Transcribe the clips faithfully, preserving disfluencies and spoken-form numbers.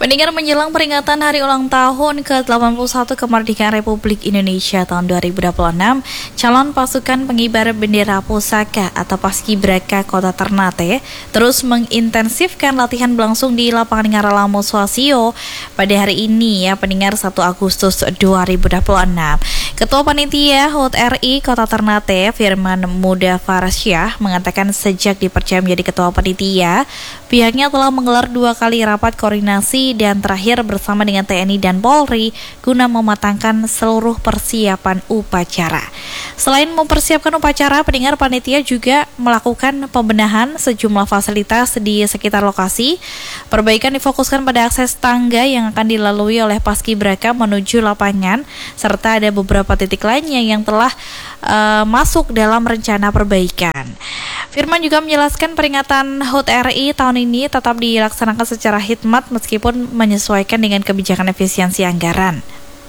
Pendengar, menjelang peringatan Hari Ulang Tahun ke delapan puluh satu Kemerdekaan Republik Indonesia tahun dua ribu dua puluh enam, calon pasukan pengibar bendera pusaka atau Paskibraka Kota Ternate terus mengintensifkan latihan berlangsung di lapangan Ngaralamo Swasio pada hari ini ya, pendengar, satu Agustus dua ribu dua puluh enam. Ketua Panitia H U T R I Kota Ternate, Firman Muda Farasyah, mengatakan sejak dipercaya menjadi Ketua Panitia, pihaknya telah menggelar dua kali rapat koordinasi dan terakhir bersama dengan T N I dan Polri guna mematangkan seluruh persiapan upacara. Selain mempersiapkan upacara, pendengar, panitia juga melakukan pembenahan sejumlah fasilitas di sekitar lokasi. Perbaikan difokuskan pada akses tangga yang akan dilalui oleh Paskibraka menuju lapangan, serta ada beberapa titik lainnya yang telah uh, masuk dalam rencana perbaikan. Firman juga menjelaskan peringatan H U T R I tahun ini tetap dilaksanakan secara hikmat meskipun menyesuaikan dengan kebijakan efisiensi anggaran.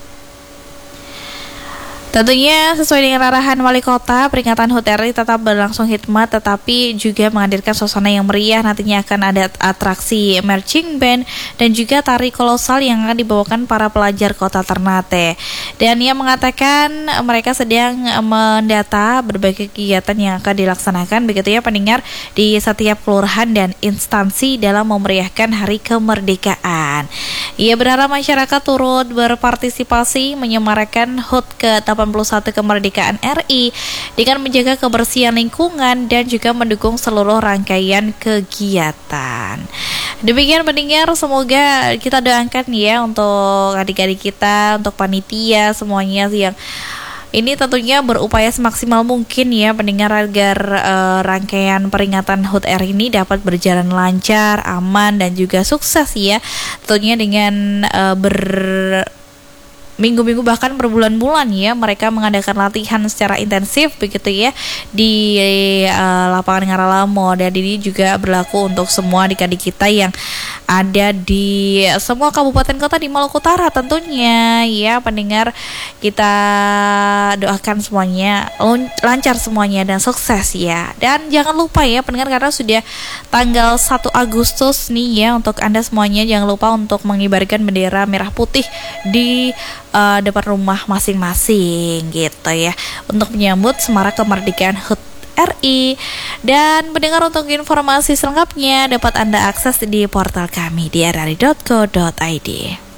Tentunya sesuai dengan arahan Wali Kota, peringatan H U T R I tetap berlangsung hikmat tetapi juga menghadirkan suasana yang meriah. Nantinya akan ada atraksi marching band dan juga tari kolosal yang akan dibawakan para pelajar Kota Ternate. Dan ia mengatakan mereka sedang mendata berbagai kegiatan yang akan dilaksanakan, begitu ya pendengar, di setiap kelurahan dan instansi dalam memeriahkan Hari Kemerdekaan. Ia berharap masyarakat turut berpartisipasi menyemarakan H U T ke delapan puluh satu Kemerdekaan R I dengan menjaga kebersihan lingkungan dan juga mendukung seluruh rangkaian kegiatan. Demikian pendengar, semoga kita doakan ya untuk adik-adik kita, untuk panitia semuanya yang ini tentunya berupaya semaksimal mungkin ya pendengar agar uh, rangkaian peringatan H U T R I ini dapat berjalan lancar, aman dan juga sukses ya. Tentunya dengan uh, ber minggu-minggu bahkan berbulan-bulan ya mereka mengadakan latihan secara intensif begitu ya di uh, lapangan Ngaralamo, dan ini juga berlaku untuk semua adik-adik kita yang ada di semua kabupaten kota di Maluku Utara tentunya ya pendengar. Kita doakan semuanya lancar semuanya dan sukses ya. Dan jangan lupa ya pendengar, karena sudah tanggal satu Agustus nih ya, untuk Anda semuanya jangan lupa untuk mengibarkan bendera merah putih di Uh, depan rumah masing-masing gitu ya, untuk menyambut semarak kemerdekaan H U T R I. Dan pendengar, untuk informasi selengkapnya dapat Anda akses di portal kami di r r i dot co dot i d.